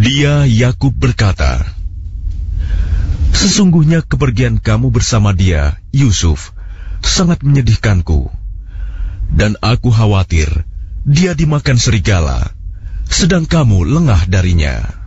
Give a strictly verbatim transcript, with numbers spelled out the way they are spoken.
Dia, Yakub, berkata, "Sesungguhnya kepergian kamu bersama dia, Yusuf, sangat menyedihkanku. Dan aku khawatir dia dimakan serigala, sedang kamu lengah darinya."